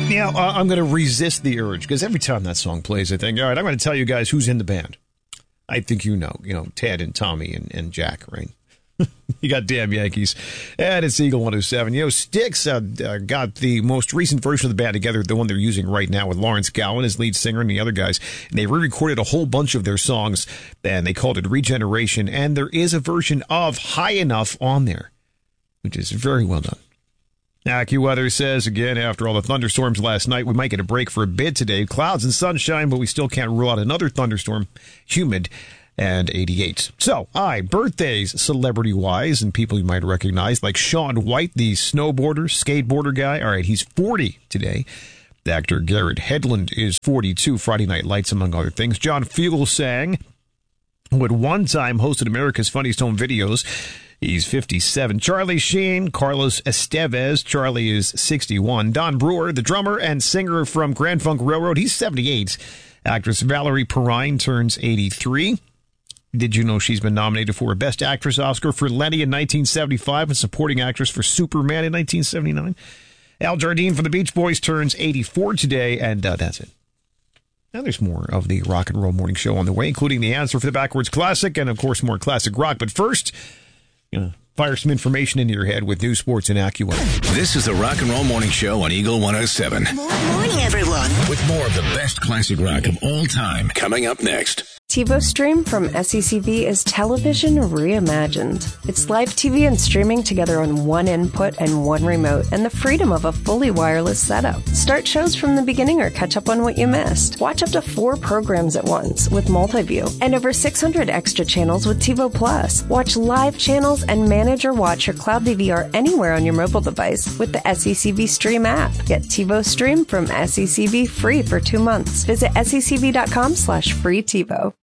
Now, I'm going to resist the urge, because every time that song plays, I think, all right, I'm going to tell you guys who's in the band. I think you know, Ted and Tommy and Jack, right? You got Damn Yankees. And it's Eagle 107. Styx got the most recent version of the band together, the one they're using right now with Lawrence Gowan as lead singer and the other guys. And they re-recorded a whole bunch of their songs, and they called it Regeneration. And there is a version of High Enough on there, which is very well done. AccuWeather says, again, after all the thunderstorms last night, we might get a break for a bit today. Clouds and sunshine, but we still can't rule out another thunderstorm. Humid and 88. So, birthdays, celebrity-wise, and people you might recognize, like Shaun White, the snowboarder, skateboarder guy. All right, he's 40 today. The actor Garrett Hedlund is 42, Friday Night Lights, among other things. John Fugelsang, who at one time hosted America's Funniest Home Videos, he's 57. Charlie Sheen, Carlos Estevez, Charlie is 61. Don Brewer, the drummer and singer from Grand Funk Railroad, he's 78. Actress Valerie Perrine turns 83. Did you know she's been nominated for a Best Actress Oscar for Lenny in 1975 and Supporting Actress for Superman in 1979? Al Jardine from the Beach Boys turns 84 today, and that's it. Now there's more of the Rock and Roll Morning Show on the way, including the answer for the Backwards Classic and, of course, more classic rock. But first, fire some information into your head with news, sports, and AccuWeather. This is the Rock and Roll Morning Show on Eagle 107. Morning, everyone. With more of the best classic rock of all time coming up next. TiVo Stream from SECV is television reimagined. It's live TV and streaming together on one input and one remote, and the freedom of a fully wireless setup. Start shows from the beginning or catch up on what you missed. Watch up to 4 programs at once with Multiview, and over 600 extra channels with TiVo Plus. Watch live channels and manage or watch your cloud DVR anywhere on your mobile device with the SECV Stream app. Get TiVo Stream from SECV free for 2 months. Visit secv.com/free TiVo.